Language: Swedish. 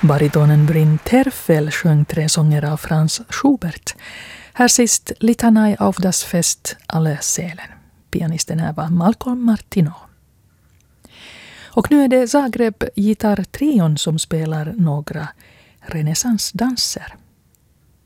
Baritonen Bryn Terfel sjöng 3 sånger av Franz Schubert. Här sist Litanei auf das Fest alle Seelen. Pianisten här var Malcolm Martineau. Och nu är det Zagreb Gitartrion som spelar några renässansdanser.